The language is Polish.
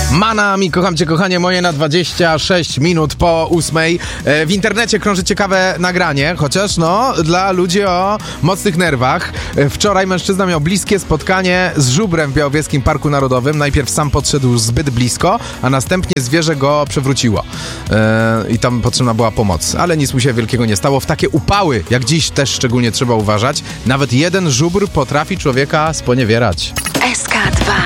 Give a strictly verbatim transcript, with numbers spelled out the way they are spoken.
Manami, kocham cię, kochanie moje, na dwadzieścia sześć minut po ósmej. W internecie krąży ciekawe nagranie, chociaż no, dla ludzi o mocnych nerwach. Wczoraj mężczyzna miał bliskie spotkanie z żubrem w Białowieskim Parku Narodowym. Najpierw sam podszedł zbyt blisko, a następnie zwierzę go przewróciło. Yy, I tam potrzebna była pomoc. Ale nic mu się wielkiego nie stało. W takie upały, jak dziś, też szczególnie trzeba uważać. Nawet jeden żubr potrafi człowieka sponiewierać. S K dwa.